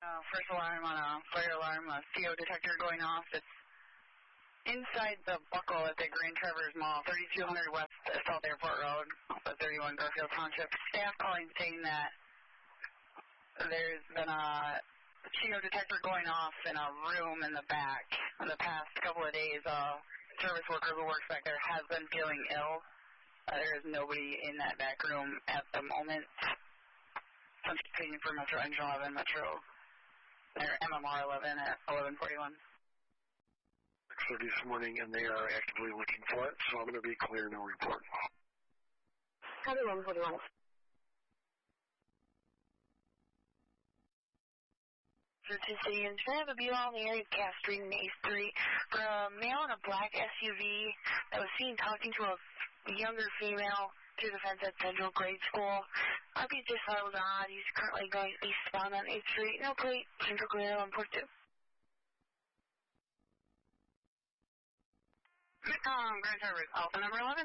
First alarm on a fire alarm, a CO detector going off. It's inside the buckle at the Grand Traverse Mall, 3200 West South Airport Road, off of 31 Garfield Township. Staff calling saying that there's been a CO detector going off in a room in the back. In the past couple of days, a service worker who works back there has been feeling ill. There is nobody in that back room at the moment. So I'm just speaking for Metro Engine 11, Metro, or MMR 11 at 1141. 6:30 this morning, and they are actively looking for it, so I'm going to be clear, no report. Copy 1141. City and trying to be on the area of Cass Street and 8th Street for a male in a black SUV that was seen talking to a younger female through the fence at Central Grade School. RP just thought it was odd. He's currently going eastbound on 8th Street. No plate, Central Grade 142. Grand Traverse Alpha number 11.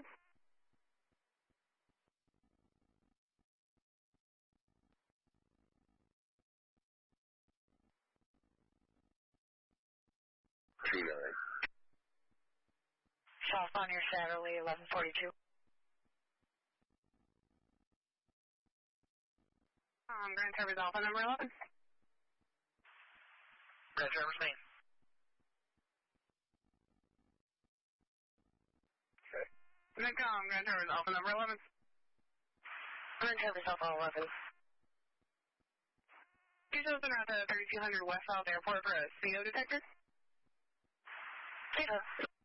South on your Saturday, 1142. Grand Traverse Alpha number 11. Grand Traverse Main. Okay. Grand Traverse Alpha number 11. Grand Traverse Alpha 11. Please open at the 3200 West South Airport for a CO detector. Please.